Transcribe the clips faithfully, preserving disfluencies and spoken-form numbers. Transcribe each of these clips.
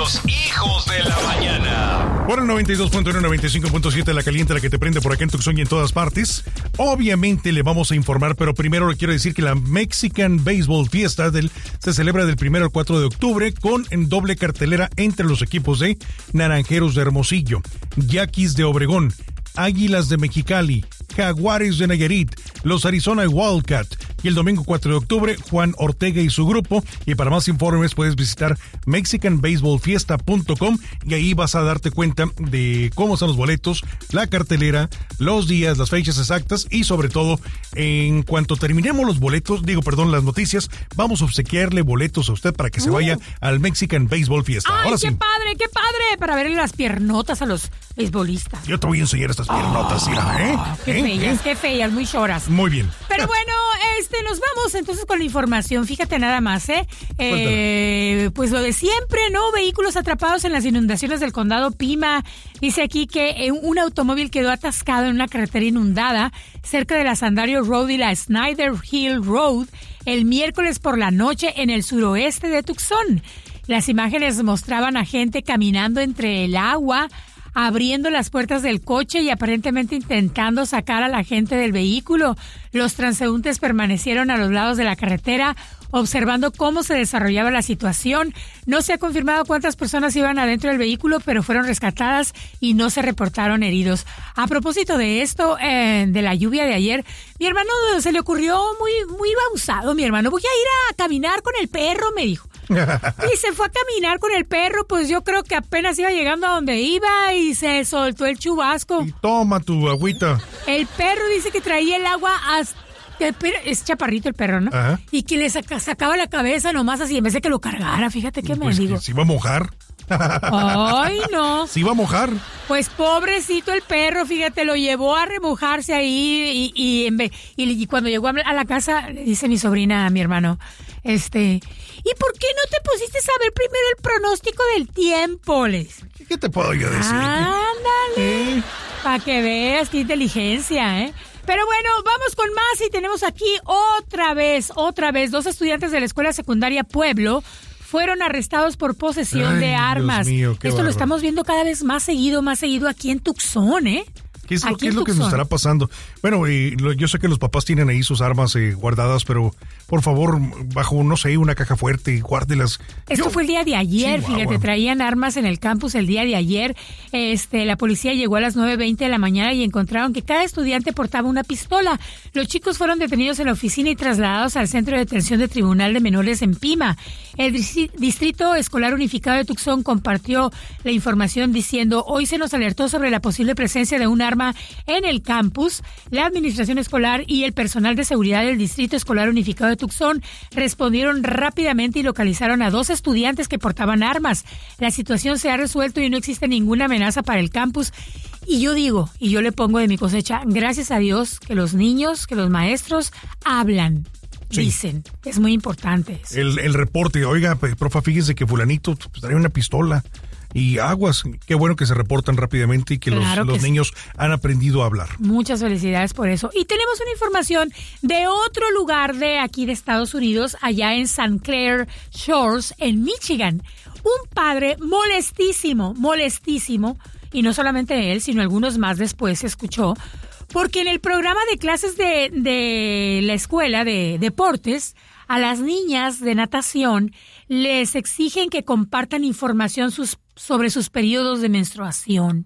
Los hijos de la mañana. Por el noventa y dos punto uno, noventa y cinco punto siete, la caliente, la que te prende por acá en Tucson y en todas partes. Obviamente le vamos a informar, pero primero le quiero decir que la Mexican Baseball Fiesta del, se celebra del primero al cuatro de octubre con en doble cartelera entre los equipos de Naranjeros de Hermosillo, Yaquis de Obregón, Águilas de Mexicali, Jaguares de Nayarit, los Arizona Wildcat, y el domingo cuatro de octubre, Juan Ortega y su grupo. Y para más informes puedes visitar mexican baseball fiesta punto com y ahí vas a darte cuenta de cómo están los boletos, la cartelera, los días, las fechas exactas y sobre todo, en cuanto terminemos los boletos, digo, perdón, las noticias, vamos a obsequiarle boletos a usted para que se vaya uh. al Mexican Baseball Fiesta. ¡Ay, Ahora qué sí. padre, qué padre! Para verle las piernotas a los beisbolistas. Yo te voy a enseñar estas piernotas, oh, mira, ¿eh? Qué ¿Eh? feas, ¿Eh? qué feas, muy choras. Muy bien. Pero bueno, este, nos vamos entonces con la información. Fíjate nada más, ¿eh? eh pues lo de siempre, ¿no? Vehículos atrapados en las inundaciones del condado Pima. Dice aquí que un automóvil quedó atascado en una carretera inundada cerca de la Sandario Road y la Snyder Hill Road el miércoles por la noche en el suroeste de Tucson. Las imágenes mostraban a gente caminando entre el agua, abriendo las puertas del coche y aparentemente intentando sacar a la gente del vehículo. Los transeúntes permanecieron a los lados de la carretera observando cómo se desarrollaba la situación. No se ha confirmado cuántas personas iban adentro del vehículo, pero fueron rescatadas y no se reportaron heridos. A propósito de esto, eh, de la lluvia de ayer, mi hermano se le ocurrió muy, muy abusado, mi hermano. Voy a ir a caminar con el perro, me dijo. Y se fue a caminar con el perro, pues yo creo que apenas iba llegando a donde iba y se soltó el chubasco. Y toma tu agüita. El perro dice que traía el agua hasta... El perro, es chaparrito el perro, ¿no? Ajá. Y que le saca, sacaba la cabeza nomás así, en vez de que lo cargara, fíjate qué pues me digo. ¿Se iba a mojar? Ay, no. ¿Se iba a mojar? Pues pobrecito el perro, fíjate, lo llevó a remojarse ahí y, y, y, y, y cuando llegó a la casa, le dice mi sobrina a mi hermano, este, ¿y por qué no te pusiste a ver primero el pronóstico del tiempo? Les? ¿Qué te puedo yo decir? Ándale, ¿Eh? Para que veas qué inteligencia, ¿eh? Pero bueno, vamos con más y tenemos aquí otra vez, otra vez, dos estudiantes de la escuela secundaria Pueblo fueron arrestados por posesión Ay, de armas. Dios mío, qué Esto bárbaro. Lo estamos viendo cada vez más seguido, más seguido aquí en Tucson, ¿eh? ¿Qué es, lo, Aquí ¿qué es en lo que nos Tucson. estará pasando? Bueno, eh, lo, yo sé que los papás tienen ahí sus armas eh, guardadas, pero por favor, bajo, no sé, una caja fuerte, guárdelas. Esto Yo, fue el día de ayer, Chihuahua. fíjate, traían armas en el campus el día de ayer. Este, la policía llegó a las nueve veinte de la mañana y encontraron que cada estudiante portaba una pistola. Los chicos fueron detenidos en la oficina y trasladados al Centro de Detención de Tribunal de Menores en Pima. El Distrito Escolar Unificado de Tucson compartió la información diciendo, hoy se nos alertó sobre la posible presencia de un arma en el campus. La administración escolar y el personal de seguridad del Distrito Escolar Unificado de Tucson respondieron rápidamente y localizaron a dos estudiantes que portaban armas. La situación se ha resuelto y no existe ninguna amenaza para el campus. Y yo digo, y yo le pongo de mi cosecha, gracias a Dios que los niños, que los maestros hablan. Sí. Dicen, es muy importante eso. El, el reporte, oiga, profa, fíjese que fulanito pues, trae una pistola y aguas. Qué bueno que se reportan rápidamente y que claro los, que los niños sí. han aprendido a hablar. Muchas felicidades por eso. Y tenemos una información de otro lugar de aquí de Estados Unidos, allá en Saint Clair Shores, en Michigan. Un padre molestísimo, molestísimo, y no solamente él, sino algunos más después se escuchó, porque en el programa de clases de, de la escuela de deportes, a las niñas de natación les exigen que compartan información sus, sobre sus periodos de menstruación.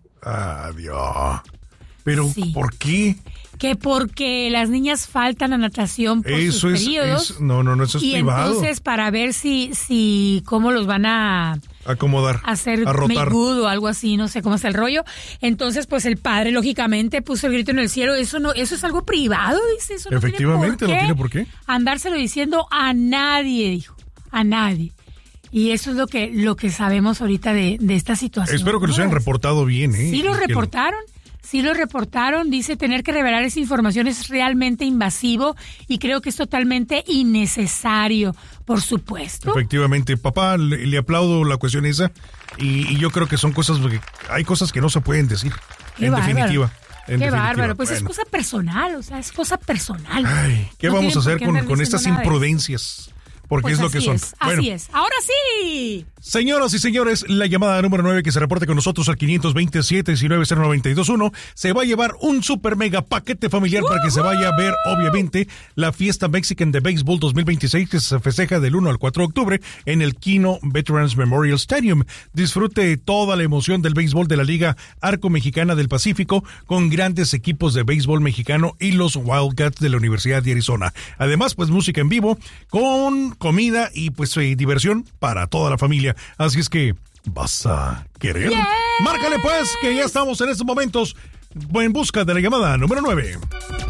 Adiós. ¿Pero sí. por qué? Que porque las niñas faltan a natación por eso sus es, periodos. Es, no, no, no, eso es y privado. Y entonces para ver si, si cómo los van a... acomodar, hacer a rotar. make good o algo así, no sé cómo está el rollo. Entonces, pues el padre, lógicamente, puso el grito en el cielo. Eso no, eso es algo privado, dice. Eso no Efectivamente, tiene no tiene por qué. Andárselo diciendo a nadie, dijo. A nadie. Y eso es lo que, lo que sabemos ahorita de, de esta situación. Espero que los hayan reportado bien, ¿eh? Sí, lo que reportaron. Sí lo reportaron, dice tener que revelar esa información es realmente invasivo y creo que es totalmente innecesario, por supuesto. Efectivamente, papá, le, le aplaudo la cuestión esa y, y yo creo que son cosas, hay cosas que no se pueden decir, Qué en bárbaro. definitiva. En Qué definitiva. bárbaro, pues Bueno. es cosa personal, o sea, es cosa personal. Ay, ¿qué No vamos a tienen por hacer qué con, andar con diciendo estas nada de eso. imprudencias? porque Pues es lo así que son. es, Bueno, así es. Ahora sí. señoras y señores, la llamada número nueve que se reporte con nosotros al quinientos veintisiete, diecinueve cero noventa y dos uno se va a llevar un super mega paquete familiar para que se vaya a ver, obviamente, la fiesta Mexican de Béisbol dos mil veintiséis que se festeja del uno al cuatro de octubre en el Kino Veterans Memorial Stadium. Disfrute toda la emoción del béisbol de la Liga Arco Mexicana del Pacífico con grandes equipos de béisbol mexicano y los Wildcats de la Universidad de Arizona. Además, pues música en vivo con comida y pues eh, diversión para toda la familia. Así es que, ¿vas a querer? Yeah. Márcale pues, que ya estamos en estos momentos en busca de la llamada número nueve.